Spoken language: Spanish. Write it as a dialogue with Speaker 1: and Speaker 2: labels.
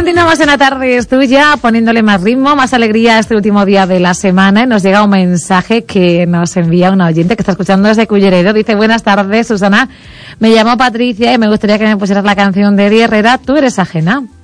Speaker 1: Continuamos en La Tarde es Tuya, poniéndole más ritmo, más alegría a este último día de la semana. Y nos llega un mensaje que nos envía una oyente que está escuchando desde Culleredo. Dice: buenas tardes, Susana. Me llamo Patricia y me gustaría que me pusieras la canción de Eddie Herrera, Tú eres ajena.